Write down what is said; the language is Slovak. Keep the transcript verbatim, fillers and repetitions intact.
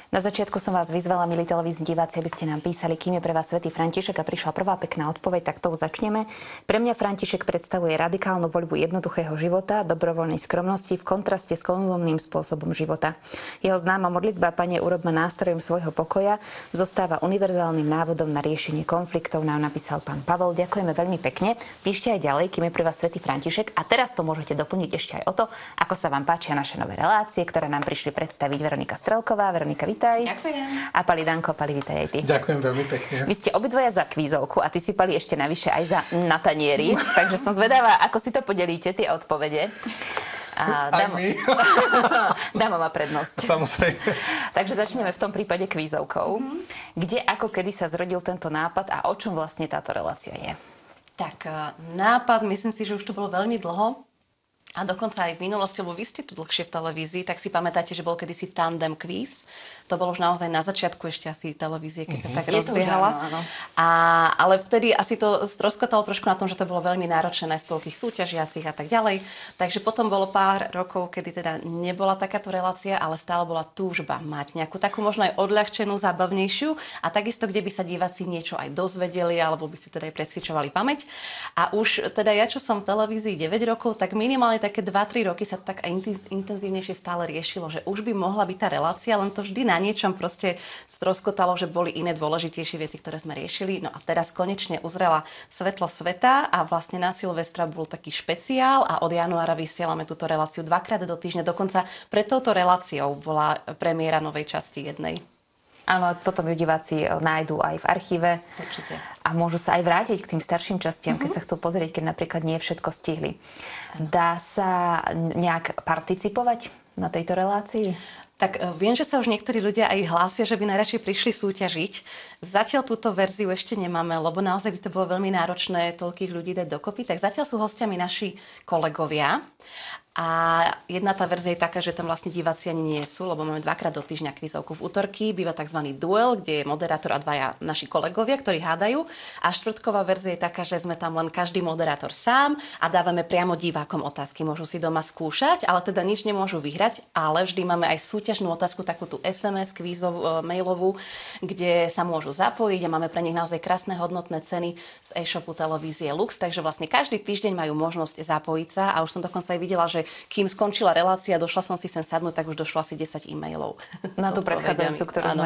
Na začiatku som vás vyzvala, milí televízni diváci, aby ste nám písali, kým je pre vás svätý František, a prišla prvá pekná odpoveď, tak tou začneme. Pre mňa František predstavuje radikálnu voľbu jednoduchého života, dobrovoľnej skromnosti v kontraste s konzumným spôsobom života. Jeho známa modlitba Pane, urob ma nástrojom svojho pokoja zostáva univerzálnym návodom na riešenie konfliktov, nám napísal pán Pavol. Ďakujeme veľmi pekne. Píšte aj ďalej, kým je pre vás svätý František, a teraz to môžete doplniť ešte aj o to, ako sa vám páčia naše nové relácie, ktoré nám prišli predstaviť Veronika Strelková. Veronika, vitaj. Ďakujem. A Pali Danko, Pali, vitaj aj ty. Ďakujem veľmi pekne. Vy ste obidvoja za kvízovku a ty si, Pali, ešte navyše aj za na tanieri, takže som zvedavá, ako si to podelíte, tie odpovede. A aj dámo... my. Dámo má prednosť. Samozrejme. Takže začneme v tom prípade kvízovkou. Mm-hmm. Kde, ako, kedy sa zrodil tento nápad a o čom vlastne táto relácia je? Tak, nápad, myslím si, že už to bolo veľmi dlho. A dokonca aj v minulosti, lebo vy ste tu dlhšie v televízii, tak si pamätáte, že bol kedysi tandem kvíz. To bolo už naozaj na začiatku ešte asi televízie, keď mm-hmm. sa tak je rozbiehala. Áno, áno. A, ale vtedy asi to stroskotalo trošku na tom, že to bolo veľmi náročné z toľkých súťažiacich a tak ďalej. Takže potom bolo pár rokov, kedy teda nebola takáto relácia, ale stále bola túžba mať nejakú takú možno aj odľahčenú, zábavnejšiu a takisto, kde by sa diváci niečo aj dozvedeli, alebo by si teda aj presvičovali pamäť. A už teda ja, čo som v televízii deväť rokov, tak minimálne také dva tri roky sa to tak intenzívnejšie stále riešilo, že už by mohla byť tá relácia, len to vždy na niečom proste stroskotalo, že boli iné dôležitejšie veci, ktoré sme riešili. No a teraz konečne uzrela svetlo sveta a vlastne na Silvestra bol taký špeciál a od januára vysielame túto reláciu dvakrát do týždňa. Dokonca pred touto reláciou bola premiéra novej časti jednej. Áno, potom ju diváci nájdú aj v archíve. Určite. A môžu sa aj vrátiť k tým starším častiam, uh-huh. keď sa chcú pozrieť, keď napríklad nie všetko stihli. Dá sa nejak participovať na tejto relácii? Tak viem, že sa už niektorí ľudia aj hlásia, že by najradšej prišli súťažiť. Zatiaľ túto verziu ešte nemáme, lebo naozaj by to bolo veľmi náročné toľkých ľudí dať dokopy. Tak zatiaľ sú hostiami naši kolegovia. A jedna tá verzia je taká, že tam vlastne diváci ani nie sú, lebo máme dvakrát do týždňa kvízovku v útorky. Býva tzv. Duel, kde je moderátor a dvaja naši kolegovia, ktorí hádajú. A štvrtková verzia je taká, že sme tam len každý moderátor sám a dávame priamo divákom otázky. Môžu si doma skúšať, ale teda nič nemôžu vyhrať. Ale vždy máme aj súťažnú otázku, takú tú es em es, kvízovú, mailovú, kde sa môžu zapojiť a máme pre nich naozaj krásne hodnotné ceny z e-shopu televízie Lux. Takže vlastne každý týždeň majú možnosť zapojiť sa a už som dokonca aj videla, že kým skončila relácia, došla som si sem sadnúť, tak už došlo asi desať e-mailov. Na tú predchádzajúcu, ktorú sme